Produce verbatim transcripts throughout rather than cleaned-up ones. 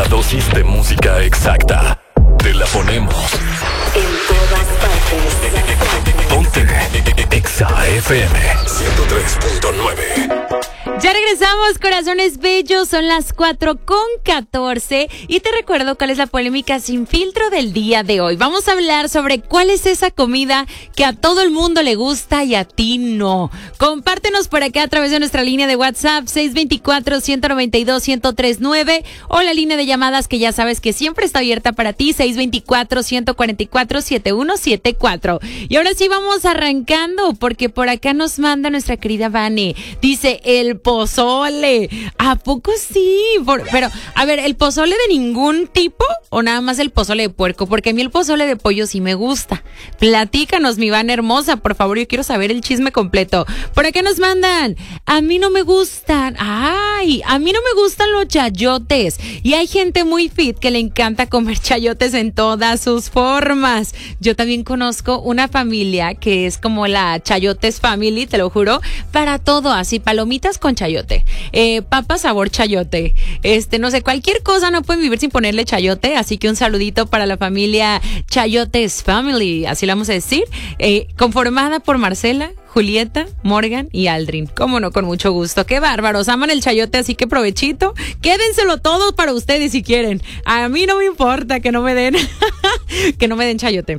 La dosis de música exacta. Te la ponemos. En todas partes. Ponte Exa F M ciento tres punto nueve. Ya regresamos, corazones bellos, son las cuatro con catorce y te recuerdo cuál es la polémica sin filtro del día de hoy. Vamos a hablar sobre cuál es esa comida que a todo el mundo le gusta y a ti no. Compártenos por acá a través de nuestra línea de WhatsApp seis dos cuatro, uno nueve dos, uno cero tres nueve o la línea de llamadas que ya sabes que siempre está abierta para ti, seis dos cuatro, uno cuatro cuatro, siete uno siete cuatro. Y ahora sí vamos arrancando porque por acá nos manda nuestra querida Vane. Dice, el pozole. ¿A poco sí? Por, pero, a ver, ¿el pozole de ningún tipo o nada más el pozole de puerco? Porque a mí el pozole de pollo sí me gusta. Platícanos, mi Van hermosa, por favor, yo quiero saber el chisme completo. Por acá nos mandan, a mí no me gustan, ay, a mí no me gustan los chayotes. Y hay gente muy fit que le encanta comer chayotes en todas sus formas. Yo también conozco una familia que es como la Chayotes Family, te lo juro, para todo, así, palomitas con chayote, eh, papa sabor chayote, este, no sé, cualquier cosa, no pueden vivir sin ponerle chayote, así que un saludito para la familia Chayotes Family, así la vamos a decir, eh, conformada por Marcela, Julieta, Morgan y Aldrin. Cómo no, con mucho gusto. Qué bárbaros, aman el chayote, así que provechito. Quédenselo todo para ustedes si quieren. A mí no me importa que no me den, que no me den chayote.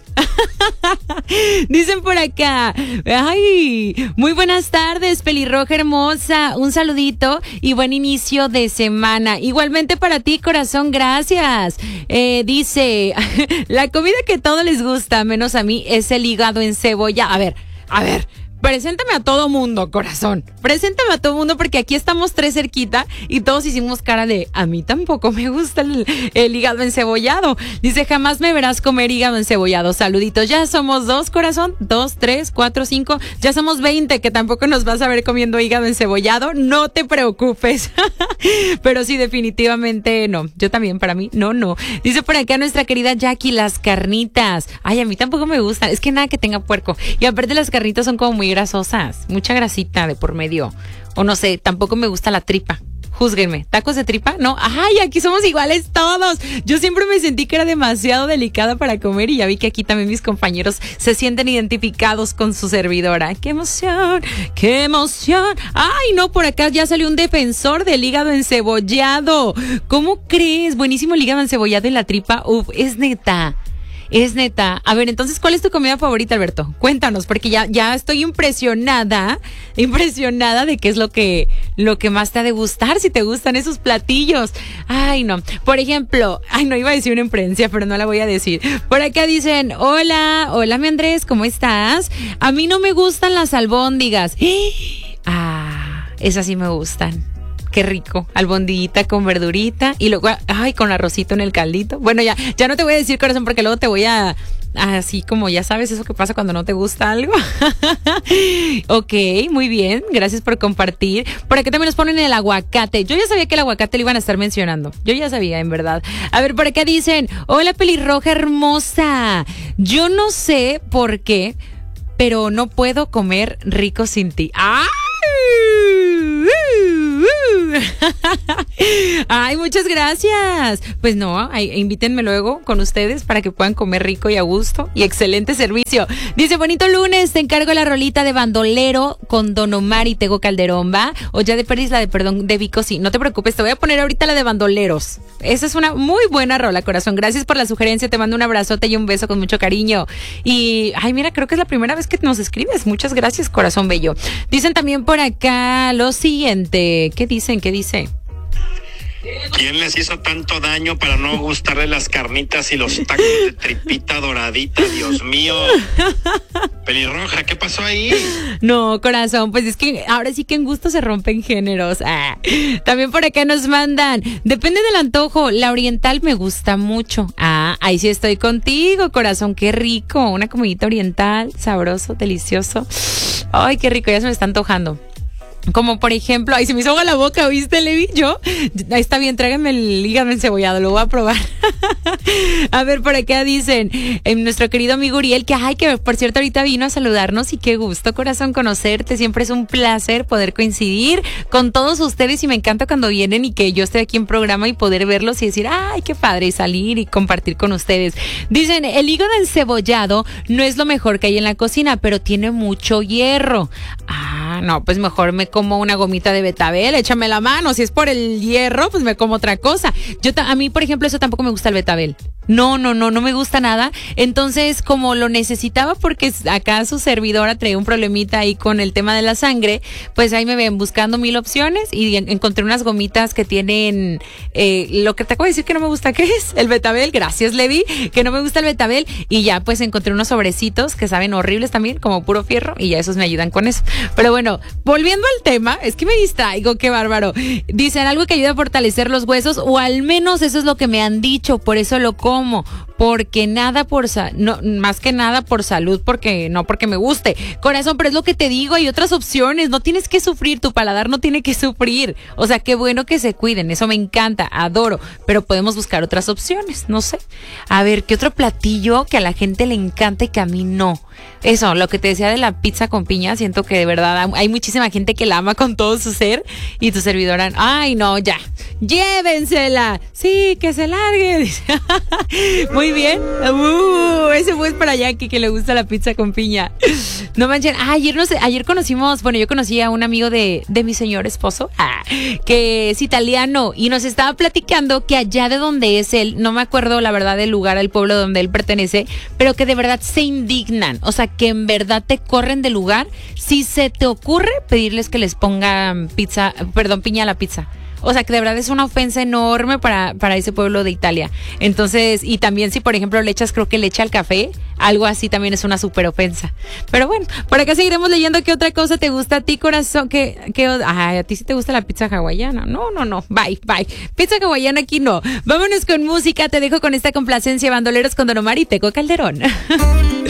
Dicen por acá, ay, muy buenas tardes, pelirroja hermosa. Un saludito y buen inicio de semana. Igualmente para ti, corazón, gracias. Eh, dice, la comida que a todos les gusta, menos a mí, es el hígado en cebolla. A ver, a ver. Preséntame a todo mundo, corazón. Preséntame a todo mundo porque aquí estamos tres cerquita y todos hicimos cara de a mí tampoco me gusta el, el hígado encebollado. Dice, jamás me verás comer hígado encebollado. Saluditos. Ya somos dos, corazón. Dos, tres, cuatro, cinco. Ya somos veinte que tampoco nos vas a ver comiendo hígado encebollado. No te preocupes. Pero sí, definitivamente no. Yo también, para mí, no, no. Dice por acá nuestra querida Jackie, las carnitas. Ay, a mí tampoco me gustan. Es que nada que tenga puerco. Y aparte las carnitas son como muy grasosas, mucha grasita de por medio, o no sé, tampoco me gusta la tripa. Júzguenme, ¿tacos de tripa? No, ay, aquí somos iguales todos. Yo siempre me sentí que era demasiado delicada para comer y ya vi que aquí también mis compañeros se sienten identificados con su servidora. ¡Qué emoción! ¡Qué emoción! Ay, no, por acá ya salió un defensor del hígado encebollado. ¿Cómo crees? Buenísimo el hígado encebollado y la tripa. Uf, es neta. Es neta. A ver, entonces, ¿cuál es tu comida favorita, Alberto? Cuéntanos, porque ya, ya estoy impresionada, impresionada de qué es lo que, lo que más te ha de gustar, si te gustan esos platillos. Ay, no. Por ejemplo, ay, no iba a decir una imprudencia, pero no la voy a decir. Por acá dicen, hola, hola, mi Andrés, ¿cómo estás? A mí no me gustan las albóndigas. Ah, esas sí me gustan. Qué rico, albondiguita con verdurita y luego, ay, con arrocito en el caldito. Bueno, ya, ya no te voy a decir, corazón, porque luego te voy a, así como ya sabes eso que pasa cuando no te gusta algo. Ok, muy bien, gracias por compartir. Por acá también nos ponen el aguacate. Yo ya sabía que el aguacate lo iban a estar mencionando. Yo ya sabía, en verdad. A ver, por acá dicen, hola pelirroja hermosa. Yo no sé por qué, pero no puedo comer rico sin ti. ¡Ay! Ay, muchas gracias. Pues no, ay, invítenme luego con ustedes para que puedan comer rico y a gusto y excelente servicio. Dice, bonito lunes, te encargo la rolita de Bandolero con Don Omar y Tego Calderón, ¿va? O ya de perdis la de Perdón de Vico, sí, no te preocupes, te voy a poner ahorita la de Bandoleros. Esa es una muy buena rola, corazón. Gracias por la sugerencia, te mando un abrazote y un beso con mucho cariño. Y, ay, mira, creo que es la primera vez que nos escribes. Muchas gracias, corazón bello. Dicen también por acá lo siguiente. ¿Qué dicen? ¿Qué dice? ¿Quién les hizo tanto daño para no gustarle las carnitas y los tacos de tripita doradita? Dios mío. Pelirroja, ¿qué pasó ahí? No, corazón, pues es que ahora sí que en gusto se rompen géneros. Ah. También por acá nos mandan, depende del antojo, la oriental me gusta mucho. Ah, ahí sí estoy contigo, corazón, qué rico. Una comidita oriental, sabroso, delicioso. Ay, qué rico, ya se me está antojando. Como por ejemplo, ay, se me hizo agua la boca, ¿oíste, Levi? Yo, ahí está bien, tráiganme el hígado encebollado, lo voy a probar. A ver, por acá dicen, eh, nuestro querido amigo Uriel, que ay, que por cierto ahorita vino a saludarnos y qué gusto, corazón, conocerte, siempre es un placer poder coincidir con todos ustedes y me encanta cuando vienen y que yo esté aquí en programa y poder verlos y decir, ay, qué padre, salir y compartir con ustedes. Dicen, el hígado encebollado no es lo mejor que hay en la cocina, pero tiene mucho hierro. Ah, no, pues mejor me como una gomita de betabel, échame la mano, si es por el hierro, pues me como otra cosa. Yo a mí, por ejemplo, eso tampoco me gusta el betabel. No, no, no, no me gusta nada. Entonces, como lo necesitaba porque acá su servidora traía un problemita ahí con el tema de la sangre, pues ahí me ven buscando mil opciones y en- encontré unas gomitas que tienen eh, lo que te acabo de decir que no me gusta, ¿qué es? El betabel. Gracias, Levi, que no me gusta el betabel y ya pues encontré unos sobrecitos que saben horribles también, como puro fierro y ya esos me ayudan con eso. Pero bueno, volviendo al tema, es que me distraigo, qué bárbaro. Dicen algo que ayuda a fortalecer los huesos o al menos eso es lo que me han dicho, por eso lo como, porque nada por sa- no, más que nada por salud, porque no porque me guste, corazón, pero es lo que te digo, hay otras opciones, no tienes que sufrir, tu paladar no tiene que sufrir, o sea, qué bueno que se cuiden, eso me encanta, adoro, pero podemos buscar otras opciones, no sé. A ver, ¿qué otro platillo que a la gente le encanta y que a mí no? Eso, lo que te decía de la pizza con piña, siento que de verdad hay muchísima gente que la ama con todo su ser y tu servidora, ay no, ya, llévensela, sí, que se largue, dice. Muy bien, uh, ese fue para Jackie que le gusta la pizza con piña. No manchen, ah, ayer, no sé, ayer conocimos, bueno, yo conocí a un amigo de, de mi señor esposo, ah, que es italiano y nos estaba platicando que allá de donde es él, no me acuerdo la verdad del lugar, al pueblo donde él pertenece, pero que de verdad se indignan, o sea, que en verdad te corren del lugar si se te ocurre pedirles que les pongan pizza, perdón, piña a la pizza. O sea, que de verdad es una ofensa enorme para, para ese pueblo de Italia. Entonces, y también si, por ejemplo, le echas, creo que le echa al café, algo así también es una súper ofensa. Pero bueno, por acá seguiremos leyendo qué otra cosa te gusta a ti, corazón. ¿Qué, qué, ay, a ti sí te gusta la pizza hawaiana. No, no, no. Bye, bye. Pizza hawaiana aquí no. Vámonos con música. Te dejo con esta complacencia, Bandoleros con Don Omar y Tego Calderón.